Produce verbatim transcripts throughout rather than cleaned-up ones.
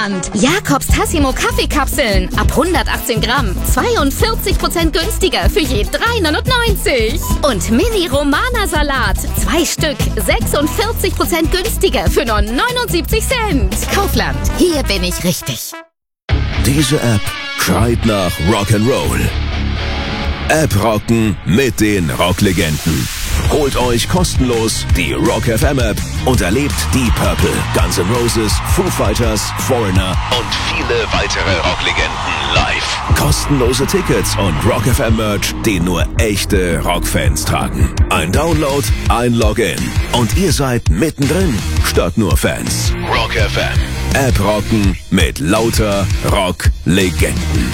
Kaufland. Jakobs Tassimo Kaffeekapseln ab hundertachtzehn Gramm. zweiundvierzig Prozent günstiger für je drei neunundneunzig. Und Mini Romana Salat. Zwei Stück. sechsundvierzig Prozent günstiger für nur neunundsiebzig Cent. Kaufland. Hier bin ich richtig. Diese App schreit nach Rock'n'Roll. App rocken mit den Rocklegenden. Holt euch kostenlos die Rock F M App und erlebt die Purple, Guns N' Roses, Foo Fighters, Foreigner und viele weitere Rocklegenden live. Kostenlose Tickets und Rock F M Merch, den nur echte Rockfans tragen. Ein Download, ein Login und ihr seid mittendrin statt nur Fans. Rock F M. App rocken mit lauter Rocklegenden.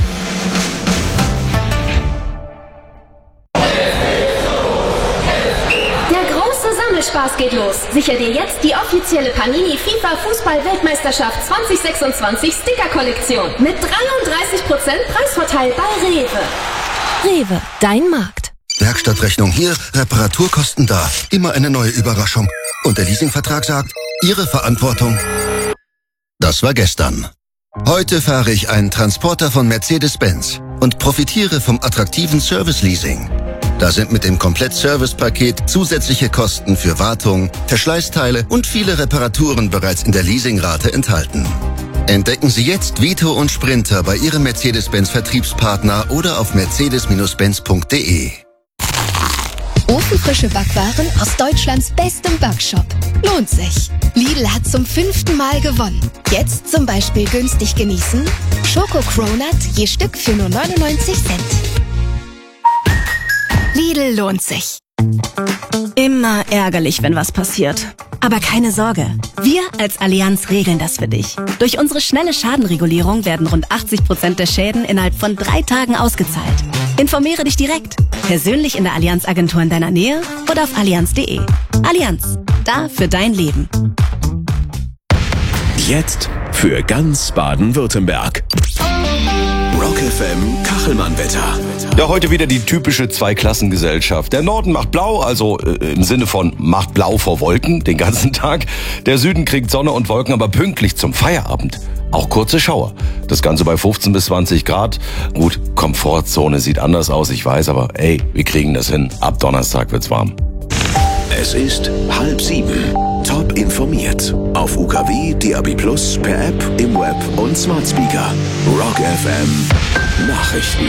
Spaß geht los. Sicher dir jetzt die offizielle Panini FIFA Fußball-Weltmeisterschaft zwanzig sechsundzwanzig Sticker-Kollektion mit dreiunddreißig Prozent Preisvorteil bei Rewe. Rewe, dein Markt. Werkstattrechnung hier, Reparaturkosten da. Immer eine neue Überraschung. Und der Leasingvertrag sagt, Ihre Verantwortung. Das war gestern. Heute fahre ich einen Transporter von Mercedes-Benz und profitiere vom attraktiven Service-Leasing. Da sind mit dem Komplett-Service-Paket zusätzliche Kosten für Wartung, Verschleißteile und viele Reparaturen bereits in der Leasingrate enthalten. Entdecken Sie jetzt Vito und Sprinter bei Ihrem Mercedes-Benz-Vertriebspartner oder auf mercedes Benz punkt de. Ofenfrische Backwaren aus Deutschlands bestem Backshop. Lohnt sich. Lidl hat zum fünften Mal gewonnen. Jetzt zum Beispiel günstig genießen. Schoko-Cronut je Stück für nur neunundneunzig Cent. Lidl lohnt sich. Immer ärgerlich, wenn was passiert. Aber keine Sorge, wir als Allianz regeln das für dich. Durch unsere schnelle Schadenregulierung werden rund achtzig Prozent der Schäden innerhalb von drei Tagen ausgezahlt. Informiere dich direkt, persönlich in der Allianz-Agentur in deiner Nähe oder auf allianz punkt de. Allianz, da für dein Leben. Jetzt für ganz Baden-Württemberg. Rock F M Kachelmann-Wetter. Ja, heute wieder die typische Zweiklassengesellschaft. Der Norden macht blau, also äh, im Sinne von macht blau vor Wolken den ganzen Tag. Der Süden kriegt Sonne und Wolken, aber pünktlich zum Feierabend auch kurze Schauer. Das Ganze bei fünfzehn bis zwanzig Grad. Gut, Komfortzone sieht anders aus, ich weiß, aber ey, wir kriegen das hin. Ab Donnerstag wird's warm. Es ist halb sieben. Top informiert. Auf U K W, D A B plus, per App, im Web und Smart Speaker. Rock F M Nachrichten.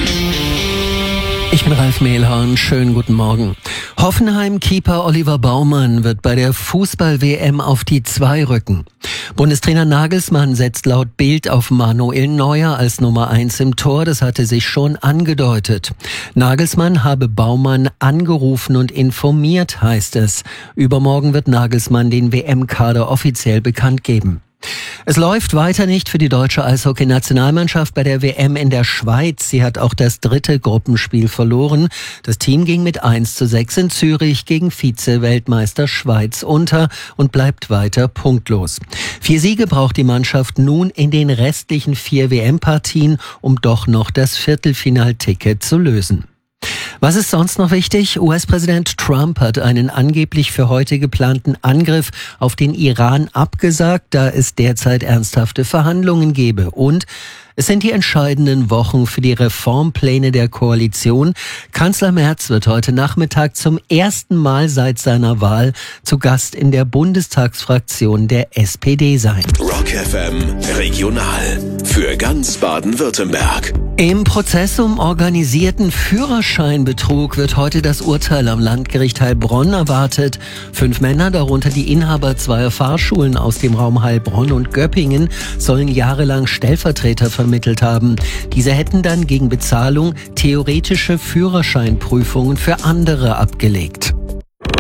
Ich bin Ralf Mehlhorn, schönen guten Morgen. Hoffenheim-Keeper Oliver Baumann wird bei der Fußball-W M auf die zwei rücken. Bundestrainer Nagelsmann setzt laut Bild auf Manuel Neuer als Nummer eins im Tor, das hatte sich schon angedeutet. Nagelsmann habe Baumann angerufen und informiert, heißt es. Übermorgen wird Nagelsmann den W M-Kader offiziell bekannt geben. Es läuft weiter nicht für die deutsche Eishockey-Nationalmannschaft bei der W M in der Schweiz. Sie hat auch das dritte Gruppenspiel verloren. Das Team ging mit eins zu sechs in Zürich gegen Vize-Weltmeister Schweiz unter und bleibt weiter punktlos. Vier Siege braucht die Mannschaft nun in den restlichen vier W M-Partien, um doch noch das Viertelfinalticket zu lösen. Was ist sonst noch wichtig? U S-Präsident Trump hat einen angeblich für heute geplanten Angriff auf den Iran abgesagt, da es derzeit ernsthafte Verhandlungen gebe. Und es sind die entscheidenden Wochen für die Reformpläne der Koalition. Kanzler Merz wird heute Nachmittag zum ersten Mal seit seiner Wahl zu Gast in der Bundestagsfraktion der S P D sein. Rock F M Regional für ganz Baden-Württemberg. Im Prozess um organisierten Führerscheinbetrug wird heute das Urteil am Landgericht Heilbronn erwartet. Fünf Männer, darunter die Inhaber zweier Fahrschulen aus dem Raum Heilbronn und Göppingen, sollen jahrelang Stellvertreter vermittelt haben. Diese hätten dann gegen Bezahlung theoretische Führerscheinprüfungen für andere abgelegt.